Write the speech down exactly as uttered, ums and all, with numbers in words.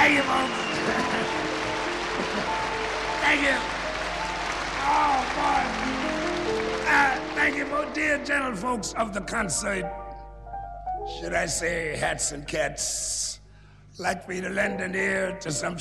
Thank you, folks. Thank you. Oh, boy. Uh, thank you, folks. Dear gentle folks of the concert. Should I say hats and cats? Like for you to lend an ear to some